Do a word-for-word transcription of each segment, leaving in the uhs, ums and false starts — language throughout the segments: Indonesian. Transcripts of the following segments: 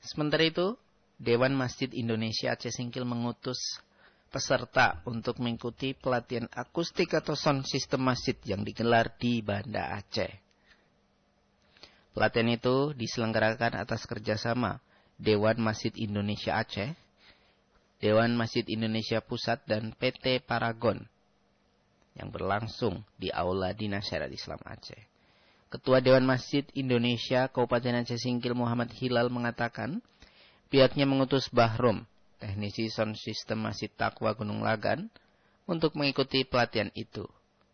Sementara itu, Dewan Masjid Indonesia Aceh Singkil mengutus peserta untuk mengikuti pelatihan akustik atau sound system masjid yang digelar di Banda Aceh. Pelatihan itu diselenggarakan atas kerjasama Dewan Masjid Indonesia Aceh, Dewan Masjid Indonesia Pusat, dan P T Paragon yang berlangsung di Aula Dinas Syariat Islam Aceh. Ketua Dewan Masjid Indonesia Kabupaten Aceh Singkil Muhammad Hilal mengatakan, pihaknya mengutus Bahrom, teknisi sound system Masjid Taqwa Gunung Lagan, untuk mengikuti pelatihan itu.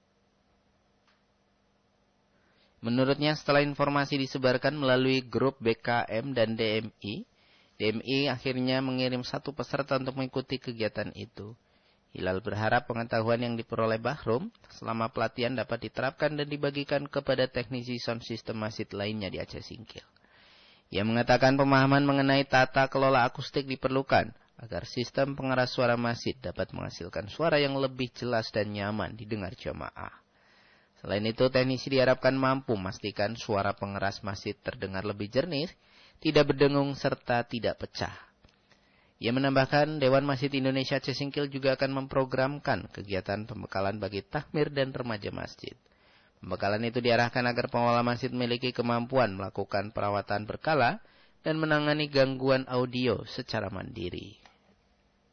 Menurutnya, setelah informasi disebarkan melalui grup B K M dan D M I, D M I akhirnya mengirim satu peserta untuk mengikuti kegiatan itu. Hilal berharap pengetahuan yang diperoleh Bahrom selama pelatihan dapat diterapkan dan dibagikan kepada teknisi sound system masjid lainnya di Aceh Singkil. Ia mengatakan pemahaman mengenai tata kelola akustik diperlukan agar sistem pengeras suara masjid dapat menghasilkan suara yang lebih jelas dan nyaman didengar jamaah. Selain itu, teknisi diharapkan mampu memastikan suara pengeras masjid terdengar lebih jernih, tidak berdengung, serta tidak pecah. Ia menambahkan, Dewan Masjid Indonesia Aceh Singkil juga akan memprogramkan kegiatan pembekalan bagi takmir dan remaja masjid. Pembekalan itu diarahkan agar pengelola masjid memiliki kemampuan melakukan perawatan berkala dan menangani gangguan audio secara mandiri.